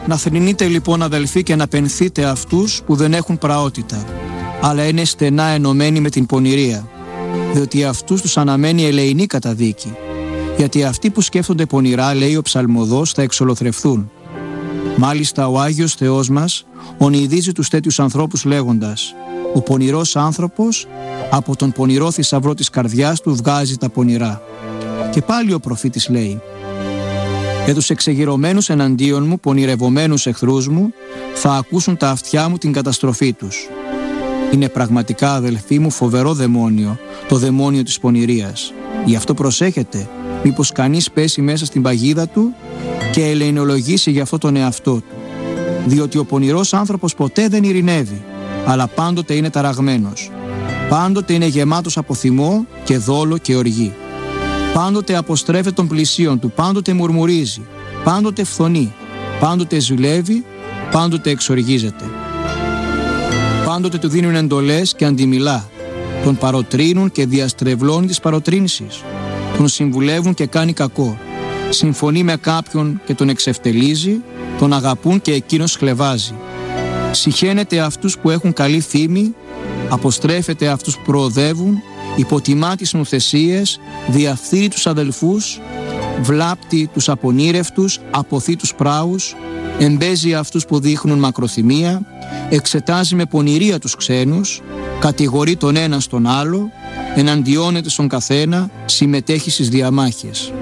Να θρηνείτε λοιπόν, αδελφοί, και να πενθείτε αυτούς που δεν έχουν πραότητα, αλλά είναι στενά ενωμένοι με την πονηρία, διότι αυτούς τους αναμένει ελεηνή καταδίκη. Γιατί αυτοί που σκέφτονται πονηρά, λέει ο ψαλμοδός, θα εξολοθρευθούν. Μάλιστα ο Άγιος Θεός μας ονειδίζει τους τέτοιους ανθρώπους λέγοντας: ο πονηρός άνθρωπος από τον πονηρό θησαυρό της καρδιάς του βγάζει τα πονηρά. Και πάλι ο προφήτης λέει: για τους εξεγειρωμένους εναντίον μου, πονηρευομένους εχθρούς μου, θα ακούσουν τα αυτιά μου την καταστροφή τους. Είναι πραγματικά, αδελφοί μου, φοβερό δαιμόνιο, το δαιμόνιο της πονηρίας. Γι' αυτό προσέχετε, μήπως κανείς πέσει μέσα στην παγίδα του και ελεηνολογήσει γι' αυτό τον εαυτό του. Διότι ο πονηρός άνθρωπος ποτέ δεν ειρηνεύει, αλλά πάντοτε είναι ταραγμένος. Πάντοτε είναι γεμάτος από θυμό και δόλο και οργή. Πάντοτε αποστρέφεται των πλησίων του, πάντοτε μουρμουρίζει, πάντοτε φθονεί, πάντοτε ζουλεύει, πάντοτε εξοργίζεται. Πάντοτε του δίνουν εντολές και αντιμιλά. Τον παροτρύνουν και διαστρεβλώνει τις παροτρύνσεις. Τον συμβουλεύουν και κάνει κακό. Συμφωνεί με κάποιον και τον εξευτελίζει, τον αγαπούν και εκείνος χλευάζει. Συχαίνεται αυτούς που έχουν καλή φήμη, αποστρέφεται αυτούς που προοδεύουν, υποτιμά τις νουθεσίες, διαφθείρει τους αδελφούς, βλάπτει τους απονήρευτους, αποθεί τους πράους, εμπέζει αυτούς που δείχνουν μακροθυμία, εξετάζει με πονηρία τους ξένους, κατηγορεί τον ένα στον άλλο, εναντιώνεται στον καθένα, συμμετέχει στις διαμάχες.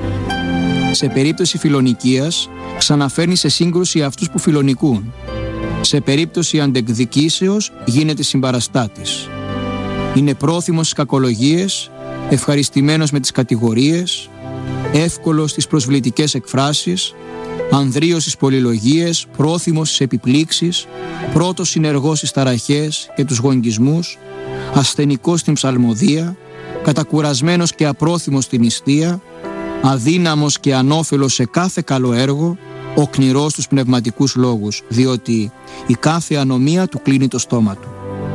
Σε περίπτωση φιλονικίας, ξαναφέρνει σε σύγκρουση αυτούς που φιλονικούν. Σε περίπτωση αντεκδικήσεως, γίνεται συμπαραστάτης. Είναι πρόθυμος στις κακολογίες, ευχαριστημένος με τις κατηγορίες, εύκολος στις προσβλητικές εκφράσεις, ανδρείος στις πολυλογίες, πρόθυμος στις επιπλήξεις, πρώτος συνεργός στις ταραχές και τους γονγκισμούς, ασθενικός στην ψαλμοδία, κατακουρασμένος και απρόθυμος στην νηστεία, αδύναμος και ανώφελος σε κάθε καλό έργο, οκνηρός στους πνευματικούς λόγους, διότι η κάθε ανομία του κλείνει το στόμα του.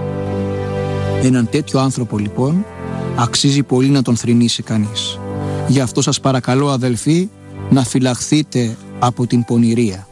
Έναν τέτοιο άνθρωπο λοιπόν αξίζει πολύ να τον θρηνήσει κανείς. Γι' αυτό σας παρακαλώ, αδελφοί, να φυλαχθείτε από την πονηρία.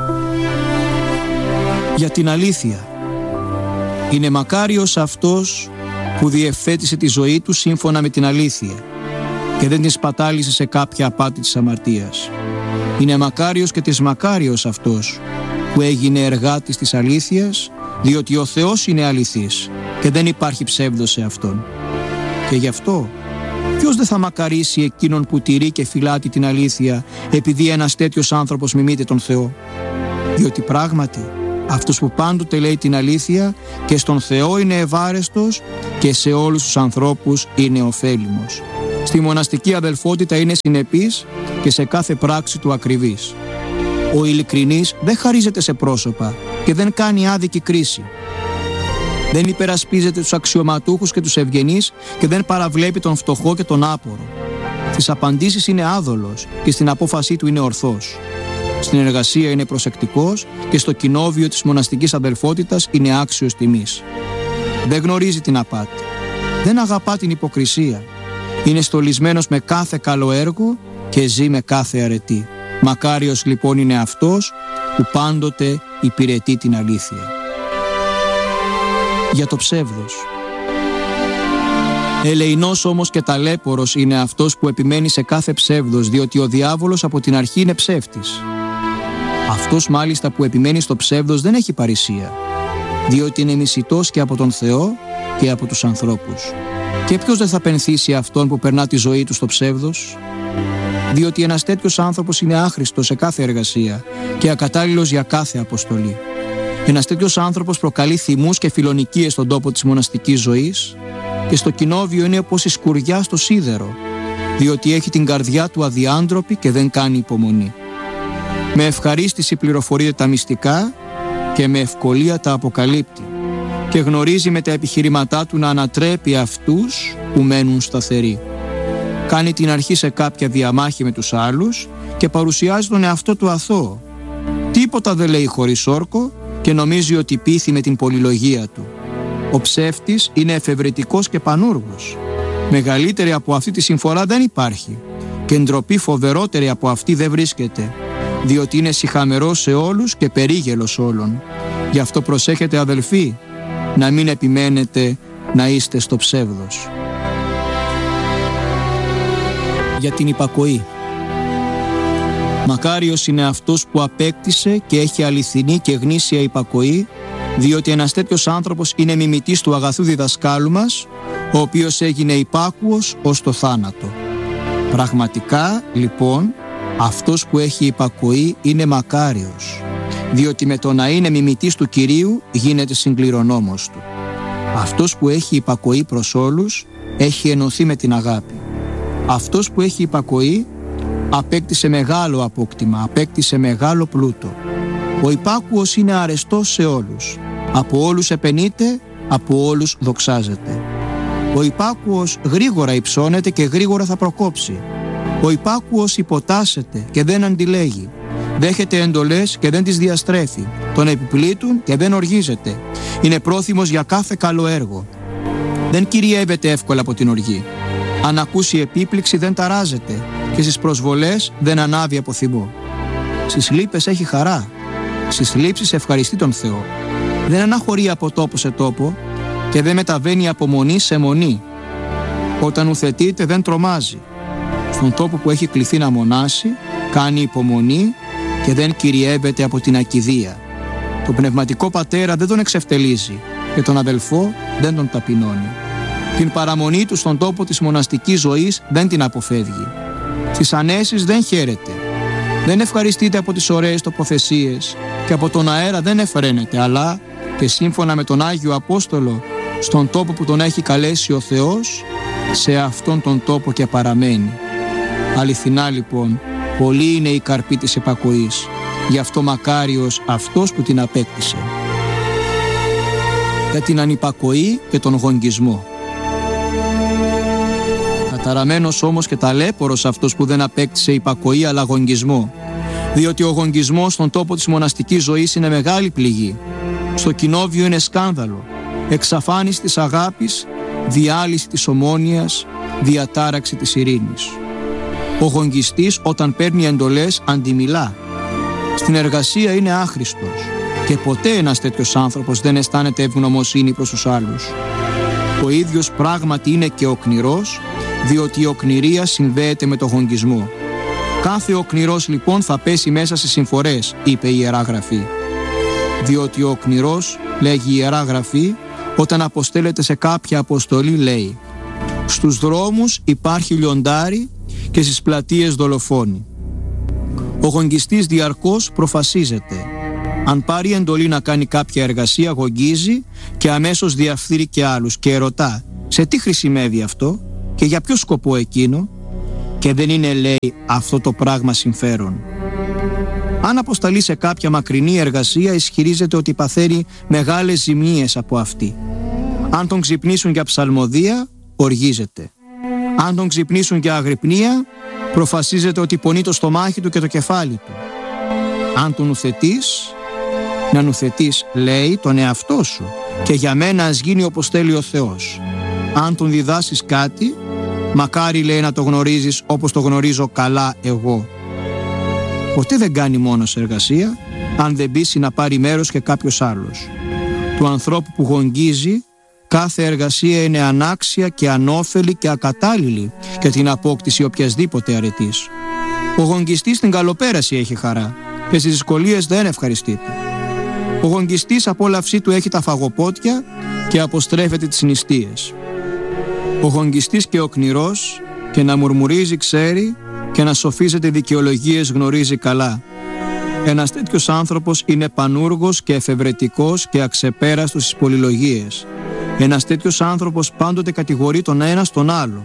Για την αλήθεια. Είναι μακάριος αυτός που διευθέτησε τη ζωή του σύμφωνα με την αλήθεια και δεν την σπατάλησε σε κάποια απάτη της αμαρτίας. Είναι μακάριος και της μακάριος αυτός που έγινε εργάτης της αλήθειας, διότι ο Θεός είναι αληθής και δεν υπάρχει ψεύδος σε Αυτόν. Και γι' αυτό ποιος δεν θα μακαρίσει εκείνον που τηρεί και φυλάτει την αλήθεια, επειδή ένας τέτοιος άνθρωπος μιμείται τον Θεό? Διότι πράγματι αυτός που πάντοτε λέει την αλήθεια και στον Θεό είναι ευάρεστος και σε όλους τους ανθρώπους είναι ωφέλιμος. Στη μοναστική αδελφότητα είναι συνεπής και σε κάθε πράξη του ακριβής. Ο ειλικρινής δεν χαρίζεται σε πρόσωπα και δεν κάνει άδικη κρίση. Δεν υπερασπίζεται τους αξιωματούχους και τους ευγενείς και δεν παραβλέπει τον φτωχό και τον άπορο. Στις απαντήσεις είναι άδολος και στην απόφασή του είναι ορθός. Στην εργασία είναι προσεκτικός και στο κοινόβιο της μοναστικής αδελφότητας είναι άξιος τιμής. Δεν γνωρίζει την απάτη. Δεν αγαπά την υποκρισία. Είναι στολισμένος με κάθε καλό έργο και ζει με κάθε αρετή. Μακάριος λοιπόν είναι αυτός που πάντοτε υπηρετεί την αλήθεια. Για το ψεύδος. Ελεηνός όμως και ταλέπορος είναι αυτός που επιμένει σε κάθε ψεύδος, διότι ο διάβολος από την αρχή είναι ψεύτης. Αυτός μάλιστα που επιμένει στο ψεύδος δεν έχει παρησία, διότι είναι μισητός και από τον Θεό και από τους ανθρώπους. Και ποιος δεν θα πενθήσει αυτόν που περνά τη ζωή του στο ψεύδος? Διότι ένας τέτοιος άνθρωπος είναι άχρηστος σε κάθε εργασία και ακατάλληλος για κάθε αποστολή. Ένας τέτοιος άνθρωπος προκαλεί θυμούς και φιλονικίες στον τόπο της μοναστικής ζωής και στο κοινόβιο είναι όπως η σκουριά στο σίδερο, διότι έχει την καρδιά του αδιάντροπη και δεν κάνει υπομονή. Με ευχαρίστηση πληροφορείται τα μυστικά και με ευκολία τα αποκαλύπτει και γνωρίζει με τα επιχειρηματά του να ανατρέπει αυτούς που μένουν σταθεροί. Κάνει την αρχή σε κάποια διαμάχη με τους άλλους και παρουσιάζει τον εαυτό του αθώο. Τίποτα δεν λέει χωρίς όρκο και νομίζει ότι πείθει με την πολυλογία του. Ο ψεύτης είναι εφευρετικός και πανούργος. Μεγαλύτερη από αυτή τη συμφορά δεν υπάρχει και ντροπή φοβερότερη από αυτή δεν βρίσκεται. διότι είναι σιχαμερός σε όλους και περίγελος όλων. Γι' αυτό προσέχετε, αδελφοί, να μην επιμένετε να είστε στο ψεύδος. Για την υπακοή. Μακάριος είναι αυτός που απέκτησε και έχει αληθινή και γνήσια υπακοή, διότι ένας τέτοιος άνθρωπος είναι μιμητής του αγαθού διδασκάλου μας, ο οποίος έγινε υπάκουος ως το θάνατο. Πραγματικά, λοιπόν, αυτός που έχει υπακοή είναι μακάριος, διότι με το να είναι μιμητής του Κυρίου γίνεται συγκληρονόμος του. Αυτός που έχει υπακοή προς όλους έχει ενωθεί με την αγάπη. Αυτός που έχει υπακοή απέκτησε μεγάλο απόκτημα, απέκτησε μεγάλο πλούτο. Ο υπάκουος είναι αρεστός σε όλους. Από όλους επενείται, από όλους δοξάζεται. Ο υπάκουος γρήγορα υψώνεται και γρήγορα θα προκόψει. Ο υπάκουος υποτάσσεται και δεν αντιλέγει. Δέχεται εντολές και δεν τις διαστρέφει. Τον επιπλήττουν και δεν οργίζεται. Είναι πρόθυμος για κάθε καλό έργο. Δεν κυριεύεται εύκολα από την οργή. Αν ακούσει επίπληξη δεν ταράζεται και στις προσβολές δεν ανάβει από θυμό. Στις λύπες έχει χαρά. Στις λήψεις ευχαριστεί τον Θεό. Δεν αναχωρεί από τόπο σε τόπο και δεν μεταβαίνει από μονή σε μονή. Όταν ουθετείται δεν τρομάζει. Στον τόπο που έχει κληθεί να μονάσει κάνει υπομονή και δεν κυριεύεται από την ακηδεία. Το πνευματικό πατέρα δεν τον εξευτελίζει και τον αδελφό δεν τον ταπεινώνει. Την παραμονή του στον τόπο της μοναστικής ζωής δεν την αποφεύγει. Στις ανέσεις δεν χαίρεται. Δεν ευχαριστείται από τις ωραίες τοποθεσίες και από τον αέρα δεν εφραίνεται, αλλά και σύμφωνα με τον Άγιο Απόστολο, στον τόπο που τον έχει καλέσει ο Θεός, σε αυτόν τον τόπο και παραμένει. Αληθινά λοιπόν, πολλοί είναι οι καρποί της επακοής, γι' αυτό μακάριος αυτός που την απέκτησε. Για την ανυπακοή και τον γογγισμό. Καταραμένος όμως και ταλέπορος αυτός που δεν απέκτησε υπακοή αλλά γογγισμό, διότι ο γογγισμός στον τόπο της μοναστικής ζωής είναι μεγάλη πληγή. Στο κοινόβιο είναι σκάνδαλο, εξαφάνιση της αγάπης, διάλυση της ομόνοιας, διατάραξη της ειρήνης. Ο γογγιστής όταν παίρνει εντολές αντιμιλά. Στην εργασία είναι άχρηστος και ποτέ ένας τέτοιος άνθρωπος δεν αισθάνεται ευγνωμοσύνη προς τους άλλους. Ο ίδιος πράγματι είναι και οκνηρός, διότι η οκνηρία συνδέεται με τον γογγισμό. Κάθε οκνηρός λοιπόν θα πέσει μέσα σε συμφορές, είπε η Ιερά Γραφή. Διότι ο οκνηρός, λέγει η Ιερά Γραφή, όταν αποστέλλεται σε κάποια αποστολή λέει «Στους δρόμους υπάρχει λιοντάρι και στις πλατείες δολοφόνοι». Ο γογγιστής διαρκώς προφασίζεται. Αν πάρει εντολή να κάνει κάποια εργασία, γογγίζει και αμέσως διαφθείρει και άλλους και ρωτά «Σε τι χρησιμεύει αυτό και για ποιο σκοπό εκείνο?» Και δεν είναι, λέει, αυτό το πράγμα συμφέρον. Αν αποσταλεί σε κάποια μακρινή εργασία, ισχυρίζεται ότι παθαίνει μεγάλες ζημίες από αυτή. Αν τον ξυπνήσουν για ψαλμοδία, οργίζεται. Αν τον ξυπνήσουν για αγρυπνία, προφασίζεται ότι πονεί το στομάχι του και το κεφάλι του. Αν τον ουθετείς, να νουθετείς, λέει, τον εαυτό σου και για μένα ας γίνει όπως θέλει ο Θεός. Αν τον διδάσεις κάτι, μακάρι, λέει, να το γνωρίζεις όπως το γνωρίζω καλά εγώ. Ποτέ δεν κάνει μόνος εργασία, αν δεν πείσει να πάρει μέρος και κάποιος άλλος. Του ανθρώπου που γογγίζει, κάθε εργασία είναι ανάξια και ανώφελη και ακατάλληλη για την απόκτηση οποιασδήποτε αρετής. Ο γογγιστής στην καλοπέραση έχει χαρά και στις δυσκολίες δεν ευχαριστείται. Ο γογγιστής απόλαυσή του έχει τα φαγοπότια και αποστρέφεται τις νηστείες. Ο γογγιστής και ο οκνηρός και να μουρμουρίζει ξέρει και να σοφίζεται δικαιολογίες γνωρίζει καλά. Ένας τέτοιος άνθρωπος είναι πανούργος και εφευρετικός και αξεπέραστος στις πολυλογίες. Ένας τέτοιος άνθρωπος πάντοτε κατηγορεί τον ένα στον άλλο.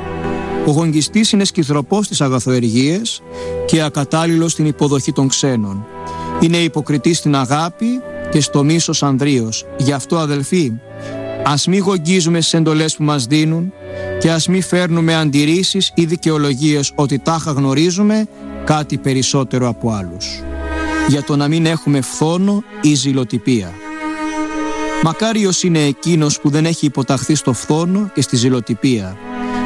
Ο γογγιστής είναι σκυθροπός στις αγαθοεργίες και ακατάλληλος στην υποδοχή των ξένων. Είναι υποκριτής στην αγάπη και στο μίσος ανδρείος. Γι' αυτό, αδελφοί, ας μη γογγίζουμε στις εντολές που μας δίνουν και ας μη φέρνουμε αντιρρήσεις ή δικαιολογίες ότι τάχα γνωρίζουμε κάτι περισσότερο από άλλους. Για το να μην έχουμε φθόνο ή ζηλοτυπία. Μακάριος είναι εκείνος που δεν έχει υποταχθεί στο φθόνο και στη ζηλοτυπία,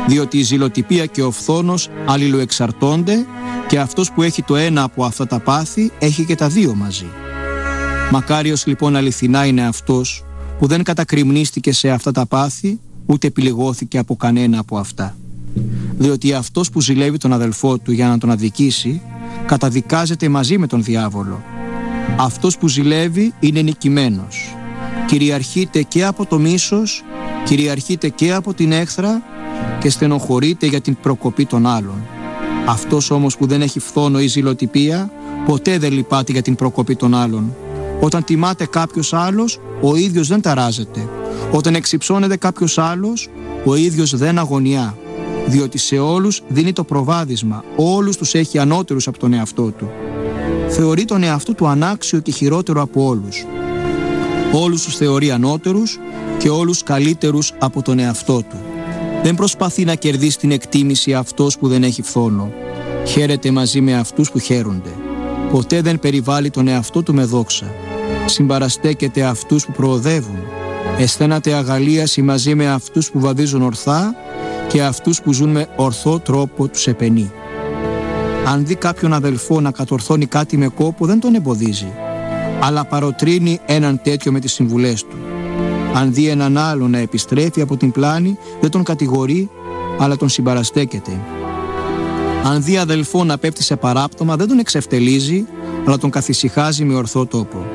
διότι η ζηλοτυπία και ο φθόνος αλληλοεξαρτώνται και αυτός που έχει το ένα από αυτά τα πάθη έχει και τα δύο μαζί. Μακάριος λοιπόν αληθινά είναι αυτός που δεν κατακριμνίστηκε σε αυτά τα πάθη, ούτε επιλεγώθηκε από κανένα από αυτά. Διότι αυτός που ζηλεύει τον αδελφό του για να τον αδικήσει, καταδικάζεται μαζί με τον διάβολο. Αυτός που ζηλεύει είναι νικημένος. Κυριαρχείται και από το μίσος, κυριαρχείται και από την έχθρα και στενοχωρείται για την προκοπή των άλλων. Αυτός όμως που δεν έχει φθόνο ή ζηλοτυπία, ποτέ δεν λυπάται για την προκοπή των άλλων. Όταν τιμάται κάποιος άλλος, ο ίδιος δεν ταράζεται. Όταν εξυψώνεται κάποιος άλλος, ο ίδιος δεν αγωνιά. Διότι σε όλους δίνει το προβάδισμα, όλους τους έχει ανώτερους από τον εαυτό του. Θεωρεί τον εαυτό του ανάξιο και χειρότερο από όλους. Όλους τους θεωρεί ανώτερους και όλους καλύτερους από τον εαυτό του. Δεν προσπαθεί να κερδίσει την εκτίμηση αυτός που δεν έχει φθόνο. Χαίρεται μαζί με αυτούς που χαίρονται. Ποτέ δεν περιβάλλει τον εαυτό του με δόξα. Συμπαραστέκεται αυτούς που προοδεύουν. Αισθάνεται αγαλίαση μαζί με αυτούς που βαδίζουν ορθά και αυτούς που ζουν με ορθό τρόπο τους επενεί. Αν δει κάποιον αδελφό να κατορθώνει κάτι με κόπο, δεν τον εμποδίζει, αλλά παροτρύνει έναν τέτοιο με τις συμβουλές του. Αν δει έναν άλλο να επιστρέφει από την πλάνη, δεν τον κατηγορεί, αλλά τον συμπαραστέκεται. Αν δει αδελφό να πέφτει σε παράπτωμα, δεν τον εξευτελίζει, αλλά τον καθησυχάζει με ορθό τόπο.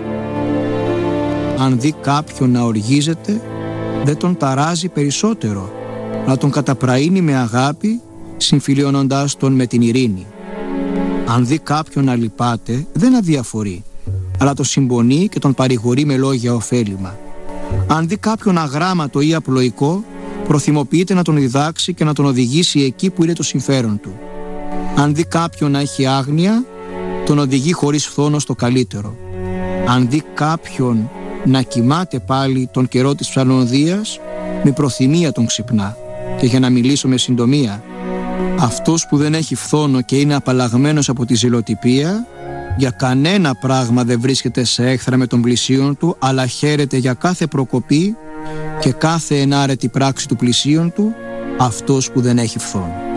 Αν δει κάποιον να οργίζεται, δεν τον ταράζει περισσότερο, αλλά τον καταπραίνει με αγάπη, συμφιλιώνοντας τον με την ειρήνη. Αν δει κάποιον να λυπάται, δεν αδιαφορεί, αλλά τον συμπονεί και τον παρηγορεί με λόγια ωφέλιμα. Αν δει κάποιον αγράμματο ή απλοϊκό, προθυμοποιείται να τον διδάξει και να τον οδηγήσει εκεί που είναι το συμφέρον του. Αν δει κάποιον να έχει άγνοια, τον οδηγεί χωρίς φθόνο στο καλύτερο. Αν δει κάποιον να κοιμάται πάλι τον καιρό της ψαλονδίας, με προθυμία τον ξυπνά. Και για να μιλήσω με συντομία, αυτός που δεν έχει φθόνο και είναι απαλλαγμένος από τη ζηλοτυπία, για κανένα πράγμα δεν βρίσκεται σε έχθρα με τον πλησίον του, αλλά χαίρεται για κάθε προκοπή και κάθε ενάρετη πράξη του πλησίον του, αυτός που δεν έχει φθόνο.